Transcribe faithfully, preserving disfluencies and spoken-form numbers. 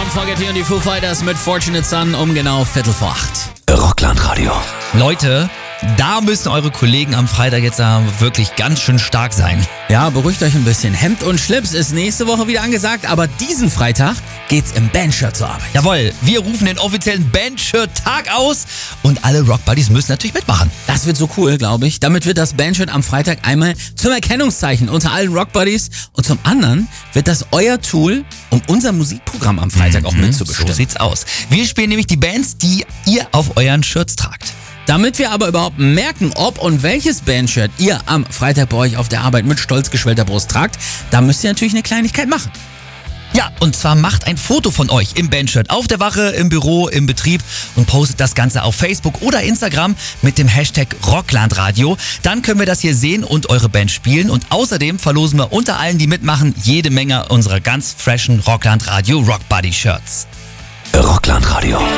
Fogerty und die Foo Fighters mit Fortunate Son um genau Viertel vor acht. Rockland-Radio. Leute, da müssen eure Kollegen am Freitag jetzt wirklich ganz schön stark sein. Ja, beruhigt euch ein bisschen. Hemd und Schlips ist nächste Woche wieder angesagt, aber diesen Freitag geht's im Bandshirt zur Arbeit. Jawohl, wir rufen den offiziellen Bandshirt-Tag aus und alle Rockbuddies müssen natürlich mitmachen. Das wird so cool, glaube ich. Damit wird das Bandshirt am Freitag einmal zum Erkennungszeichen unter allen Rockbuddies und zum anderen wird das euer Tool, um unser Musikprogramm am Freitag auch mitzubestimmen. So sieht's aus. Wir spielen nämlich die Bands, die ihr auf euren Shirts tragt. Damit wir aber überhaupt merken, ob und welches Bandshirt ihr am Freitag bei euch auf der Arbeit mit stolz geschwellter Brust tragt, da müsst ihr natürlich eine Kleinigkeit machen. Ja, und zwar macht ein Foto von euch im Bandshirt auf der Wache, im Büro, im Betrieb und postet das Ganze auf Facebook oder Instagram mit dem Hashtag Rocklandradio. Dann können wir das hier sehen und eure Band spielen. Und außerdem verlosen wir unter allen, die mitmachen, jede Menge unserer ganz freshen Rocklandradio Rockbuddy Shirts. Rocklandradio.